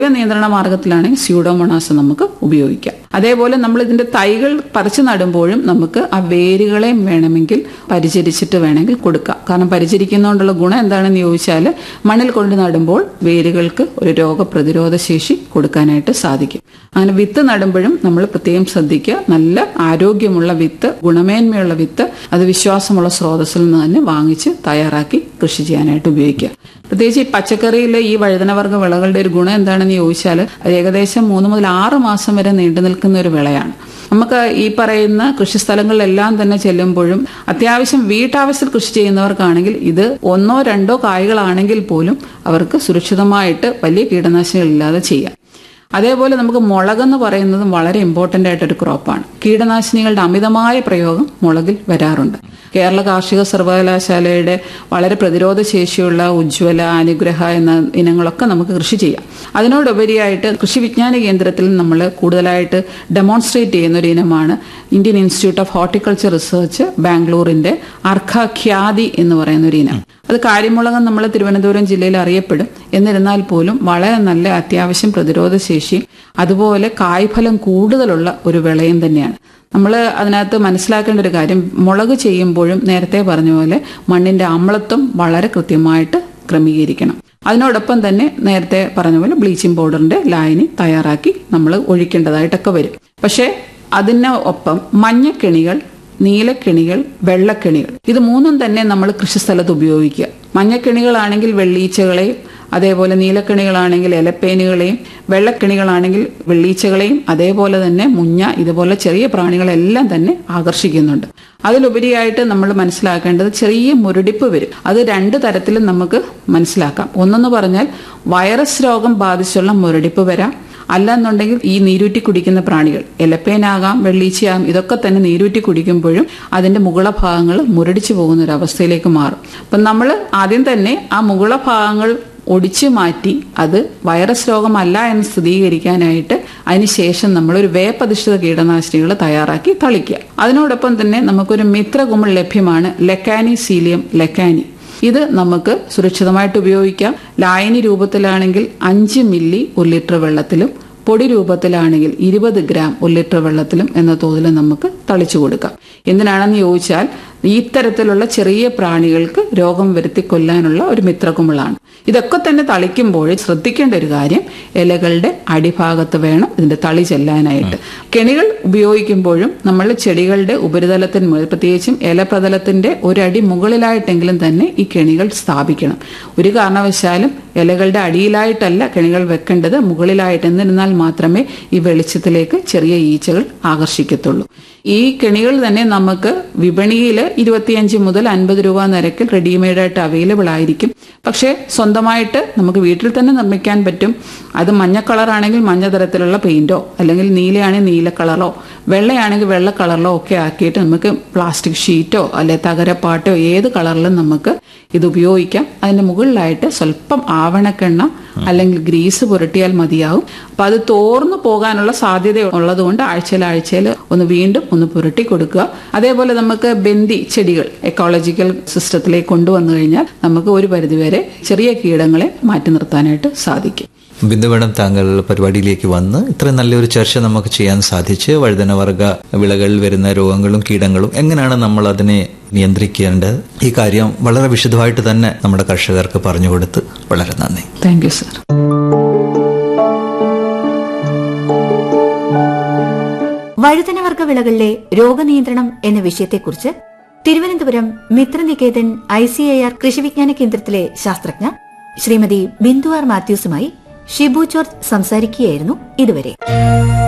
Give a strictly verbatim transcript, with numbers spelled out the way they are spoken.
നിയന്ത്രണ മാർഗത്തിലാണെങ്കിൽ സ്യൂഡോമോണാസ് നമുക്ക് ഉപയോഗിക്കാം. അതേപോലെ നമ്മൾ ഇതിന്റെ തൈകൾ പറിച്ചു നടുമ്പോഴും നമുക്ക് ആ വേരുകളെയും വേണമെങ്കിൽ പരിചരിച്ചിട്ട് വേണമെങ്കിൽ കൊടുക്കാം. കാരണം പരിചരിക്കുന്നതുകൊണ്ടുള്ള ഗുണം എന്താണെന്ന് ചോദിച്ചാൽ മണ്ണിൽ കൊണ്ട് നടുമ്പോൾ വേരുകൾക്ക് ഒരു രോഗപ്രതിരോധ ശേഷി കൊടുക്കാനായിട്ട് സാധിക്കും. അങ്ങനെ വിത്ത് നടുമ്പോഴും നമ്മൾ പ്രത്യേകം ശ്രദ്ധിക്കുക. നല്ല ആരോഗ്യമുള്ള വിത്ത്, ഗുണമേന്മയുള്ള വിത്ത്, അത് വിശ്വാസമുള്ള സ്രോതസ്സിൽ നിന്ന് തന്നെ വാങ്ങിച്ച് തയ്യാറാക്കി കൃഷി ചെയ്യാനായിട്ട് ഉപയോഗിക്കുക. പ്രത്യേകിച്ച് ഈ പച്ചക്കറിയിലെ ഈ വഴുതനവർഗ്ഗ വിളകളുടെ ഒരു ഗുണം എന്താണെന്ന് ചോദിച്ചാൽ അത് ഏകദേശം മൂന്ന് മുതൽ ആറ് മാസം വരെ നീണ്ടു നിൽക്കുന്ന ഒരു വിളയാണ്. നമുക്ക് ഈ പറയുന്ന കൃഷിസ്ഥലങ്ങളിലെല്ലാം തന്നെ ചെല്ലുമ്പോഴും അത്യാവശ്യം വീട്ടാവശ്യത്തിൽ കൃഷി ചെയ്യുന്നവർക്കാണെങ്കിൽ ഇത് ഒന്നോ രണ്ടോ കായ്കളാണെങ്കിൽ പോലും അവർക്ക് സുരക്ഷിതമായിട്ട് വലിയ കീടനാശിനികളില്ലാതെ ചെയ്യാം. അതേപോലെ നമുക്ക് മുളകെന്ന് പറയുന്നതും വളരെ ഇമ്പോർട്ടന്റ് ആയിട്ടൊരു ക്രോപ്പാണ്. കീടനാശിനികളുടെ അമിതമായ പ്രയോഗം മുളകിൽ വരാറുണ്ട്. കേരള കാർഷിക സർവകലാശാലയുടെ വളരെ പ്രതിരോധ ശേഷിയുള്ള ഉജ്ജ്വല, അനുഗ്രഹ എന്ന ഇനങ്ങളൊക്കെ നമുക്ക് കൃഷി ചെയ്യാം. അതിനോടുപരിയായിട്ട് കൃഷി വിജ്ഞാന കേന്ദ്രത്തിൽ നമ്മൾ കൂടുതലായിട്ട് ഡെമോൺസ്ട്രേറ്റ് ചെയ്യുന്ന ഒരു ഇനമാണ് Indian institute of horticulture research ബാംഗ്ലൂരിന്റെ അർഖ ഖ്യാതി എന്ന് പറയുന്ന ഒരു ഇനം. അത് കാര്യമുളകം നമ്മൾ തിരുവനന്തപുരം ജില്ലയിൽ അറിയപ്പെടും. എന്നിരുന്നാൽ പോലും വളരെ നല്ല അത്യാവശ്യം പ്രതിരോധ ശേഷിയും അതുപോലെ കായ്ഫലം കൂടുതലുള്ള ഒരു വിളയും തന്നെയാണ്. നമ്മൾ അതിനകത്ത് മനസ്സിലാക്കേണ്ട ഒരു കാര്യം, മുളക് ചെയ്യുമ്പോഴും നേരത്തെ പറഞ്ഞ പോലെ മണ്ണിന്റെ അമ്ലത്വം വളരെ കൃത്യമായിട്ട് ക്രമീകരിക്കണം. അതിനോടൊപ്പം തന്നെ നേരത്തെ പറഞ്ഞ പോലെ ബ്ലീച്ചിങ് പൗഡറിന്റെ ലായനി തയ്യാറാക്കി നമ്മൾ ഒഴിക്കേണ്ടതായിട്ടൊക്കെ വരും. പക്ഷേ അതിനൊപ്പം മഞ്ഞക്കെണികൾ, നീലക്കെണികൾ, വെള്ളക്കെണികൾ, ഇത് മൂന്നും തന്നെ നമ്മൾ കൃഷിസ്ഥലത്ത് ഉപയോഗിക്കുക. മഞ്ഞക്കെണികളാണെങ്കിൽ വെള്ളീച്ചകളെയും, അതേപോലെ നീലക്കെണികളാണെങ്കിൽ ഇലപ്പേനുകളെയും, വെള്ളക്കെണികളാണെങ്കിൽ വെള്ളീച്ചകളെയും, അതേപോലെ തന്നെ മുഞ്ഞ, ഇതുപോലെ ചെറിയ പ്രാണികളെല്ലാം തന്നെ ആകർഷിക്കുന്നുണ്ട്. അതിലുപരിയായിട്ട് നമ്മൾ മനസ്സിലാക്കേണ്ടത് ചെറിയ മുരടിപ്പ് വരും. അത് രണ്ട് തരത്തിലും നമുക്ക് മനസ്സിലാക്കാം. ഒന്നെന്ന് പറഞ്ഞാൽ വൈറസ് രോഗം ബാധിച്ചുള്ള മുരടിപ്പ് വരാം. അല്ലെന്നുണ്ടെങ്കിൽ ഈ നീരൂറ്റി കുടിക്കുന്ന പ്രാണികൾ, ഇലപ്പേനാകാം, വെള്ളീച്ചയാകാം, ഇതൊക്കെ തന്നെ നീരൂറ്റി കുടിക്കുമ്പോഴും അതിന്റെ മുകള ഭാഗങ്ങൾ മുരടിച്ചു പോകുന്ന ഒരു അവസ്ഥയിലേക്ക് മാറും. അപ്പം നമ്മൾ ആദ്യം തന്നെ ആ മുകള ഭാഗങ്ങൾ ഒടിച്ചു മാറ്റി അത് വൈറസ് രോഗമല്ല എന്ന് സ്ഥിരീകരിക്കാനായിട്ട് അതിനുശേഷം നമ്മളൊരു വേപ്പധിഷ്ഠിത കീടനാശിനികൾ തയ്യാറാക്കി തളിക്കുക. അതിനോടൊപ്പം തന്നെ നമുക്കൊരു മിത്രകുമിൾ ലഭ്യമാണ്, ലെക്കാനി സീലിയം ലെക്കാനി. ഇത് നമുക്ക് സുരക്ഷിതമായിട്ട് ഉപയോഗിക്കാം. ലായനി രൂപത്തിലാണെങ്കിൽ അഞ്ച് മില്ലി ഒരു ലിറ്റർ വെള്ളത്തിലും, പൊടി രൂപത്തിലാണെങ്കിൽ ഇരുപത് ഗ്രാം ഒരു ലിറ്റർ വെള്ളത്തിലും എന്ന തോതിൽ നമുക്ക് തളിച്ചു കൊടുക്കാം. എന്തിനാണെന്ന് ചോദിച്ചാൽ ഇത്തരത്തിലുള്ള ചെറിയ പ്രാണികൾക്ക് രോഗം വരുത്തി കൊല്ലാനുള്ള ഒരു മിത്രകുമിളാണ്. ഇതൊക്കെ തന്നെ തളിക്കുമ്പോൾ ശ്രദ്ധിക്കേണ്ട ഒരു കാര്യം, ഇലകളുടെ അടിഭാഗത്ത് വേണം ഇതിന്റെ തളി ചെല്ലാനായിട്ട്. കെണികൾ ഉപയോഗിക്കുമ്പോഴും നമ്മൾ ചെടികളുടെ ഉപരിതലത്തിന് മുകളിൽ, പ്രത്യേകിച്ചും ഇലപ്രതലത്തിന്റെ ഒരടി മുകളിലായിട്ടെങ്കിലും തന്നെ ഈ കെണികൾ സ്ഥാപിക്കണം. ഒരു കാരണവശാലും ഇലകളുടെ അടിയിലായിട്ടല്ല കെണികൾ വെക്കേണ്ടത്, മുകളിലായിട്ട്. എന്നിരുന്നാൽ മാത്രമേ ഈ വെളിച്ചത്തിലേക്ക് ചെറിയ ഈച്ചകൾ ആകർഷിക്കത്തുള്ളൂ. ഈ കെണികൾ തന്നെ നമുക്ക് വിപണിയിൽ ഇരുപത്തിയഞ്ച് മുതൽ അൻപത് രൂപ നിരക്കിൽ റെഡിമെയ്ഡായിട്ട് അവൈലബിൾ ആയിരിക്കും. പക്ഷേ സ്വന്തമായിട്ട് നമുക്ക് വീട്ടിൽ തന്നെ നിർമ്മിക്കാൻ പറ്റും. അത് മഞ്ഞ കളറാണെങ്കിൽ മഞ്ഞ തരത്തിലുള്ള പെയിന്റോ, അല്ലെങ്കിൽ നീലയാണെങ്കിൽ നീല കളറോ, വെള്ളയാണെങ്കിൽ വെള്ള കളറിലോ ഒക്കെ ആക്കിയിട്ട് നമുക്ക് പ്ലാസ്റ്റിക് ഷീറ്റോ അല്ലെ തകരപ്പാട്ടോ ഏത് കളറിലും നമുക്ക് ഇത് ഉപയോഗിക്കാം. അതിന്റെ മുകളിലായിട്ട് സ്വല്പം ആവണക്കെണ്ണ അല്ലെങ്കിൽ ഗ്രീസ് പുരട്ടിയാൽ മതിയാവും. അപ്പൊ അത് തോർന്നു പോകാനുള്ള സാധ്യത ഉള്ളതുകൊണ്ട് ആഴ്ചയിൽ ആഴ്ചയിൽ ഒന്ന് വീണ്ടും ഒന്ന് പുരട്ടി കൊടുക്കുക. അതേപോലെ നമുക്ക് ബന്ദി ചെടികൾ എക്കോളജിക്കൽ സിസ്റ്റത്തിലേക്ക് കൊണ്ടുവന്നു കഴിഞ്ഞാൽ നമുക്ക് ഒരു പരിധിവരെ ചെറിയ കീടങ്ങളെ മാറ്റി നിർത്താനായിട്ട് സാധിക്കും. ബിന്ദു മേഡം, താങ്കൾ പരിപാടിയിലേക്ക് വന്ന് ഇത്ര നല്ലൊരു ചർച്ച നമുക്ക് ചെയ്യാൻ സാധിച്ച്, വഴുതനവർഗ വിളകളിൽ വരുന്ന രോഗങ്ങളും കീടങ്ങളും എങ്ങനെയാണ് നമ്മൾ അതിനെ നിയന്ത്രിക്കേണ്ടത്, ഈ കാര്യം വളരെ വിശദമായിട്ട് തന്നെ നമ്മുടെ കർഷകർക്ക് പറഞ്ഞുകൊടുത്ത് വളരെ നന്ദി. Thank you sir. വഴുതനവർഗ വിളകളിലെ രോഗനിയന്ത്രണം എന്ന വിഷയത്തെക്കുറിച്ച് Thiruvananthapuram Mitraniketan I C I R കൃഷിവിജ്ഞാന കേന്ദ്രത്തിലെ ശാസ്ത്രജ്ഞ ശ്രീമതി ബിന്ദു ആർ മാത്യൂസുമായി ഷിബു ജോർജ് സംസാരിക്കുകയായിരുന്നു ഇതുവരെ.